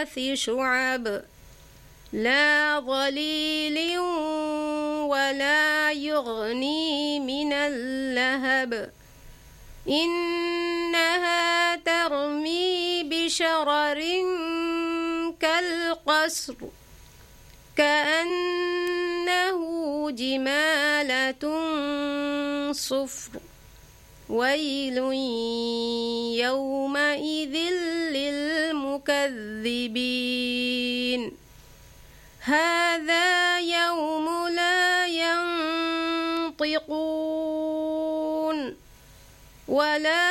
ثلاث شعب لا ظليل ولا يغني من اللهب إنها ترمي بشرر كالقصر كأنه جمالة صفر ويل يومئذ للمكذبين هذا يوم لا ينطقون ولا